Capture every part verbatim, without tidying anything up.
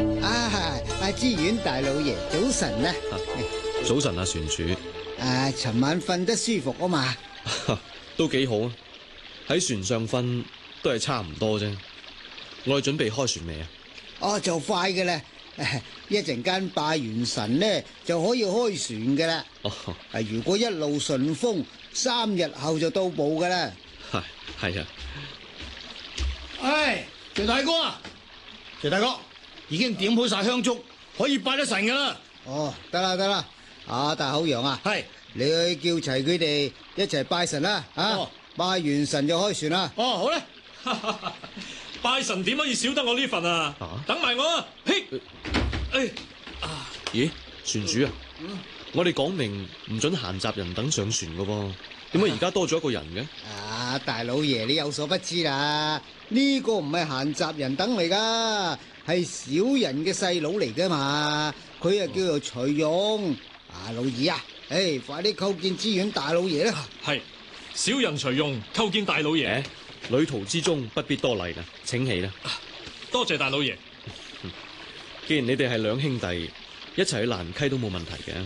啊，阿知縣大老爺，早晨啊！ 早晨啊，船主。 啊，尋晚瞓得舒服啊嘛？ 都幾好啊！喺船上瞓都係差唔多啫。我哋準備開船未啊？ 哦，就快嘅啦！一陣間拜完神呢，就可以開船嘅啦。 哦， 啊，如果一路順風，三日後就到埗嘅啦。 係係啊！ 唉，徐大哥啊，徐大哥已經點好晒香燭，可以拜得神噶啦。 哦，得啦得啦，啊大口羊啊， 係你去叫齊佢哋一齊拜神啦，啊， 哦拜完神就開船啦。 哦，好啦。 拜神點可以少得我呢份啊？ 啊等埋我啊！嘿，哎， 咦，船主啊， 嗯我哋講明唔准閒雜人等上船噶噃，點解而家多咗一個人嘅？ 啊，大老爺你有所不知啦，呢個唔係閒雜人等嚟噶，係小人嘅細佬嚟噶嘛，佢啊叫做徐勇。啊老二啊，誒，快啲叩見知縣大老爺啦。 係小人徐用叩見大老爺， 旅途之中不必多禮啦，請起啦。 多謝大老爺。 既然你哋係兩兄弟，一齊去蘭溪都冇問題嘅。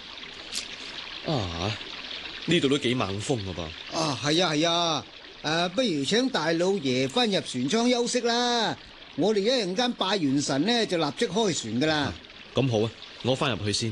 啊，呢度都幾猛風噶噃。 啊，係啊係啊，誒，不如請大老爺翻入船艙休息啦。我哋一陣間拜完神呢，就立即開船噶啦。 咁好啊，我翻入去先。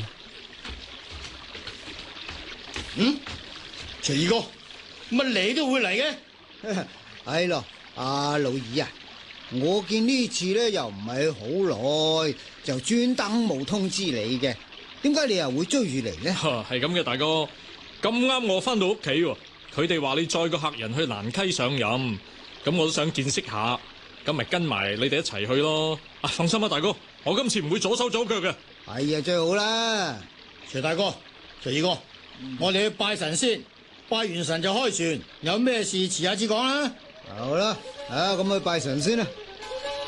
嗯，徐二哥，乜你都會嚟嘅？ 係咯，阿老二啊，我見呢次咧又唔係好耐，就專登冇通知你嘅，點解你又會追住嚟呢？ 係咁嘅，大哥。咁啱我翻到屋企喎，佢哋話你載個客人去蘭溪上任，咁我都想見識下，咁咪跟埋你哋一齊去咯。啊，放心啊，大哥，我今次唔會左手左腳嘅。 係啊，最好啦。 徐大哥，徐二哥，我哋去拜神先，拜完神就開船，有咩事遲下至講啦。 好啦，啊咁去拜神先啦。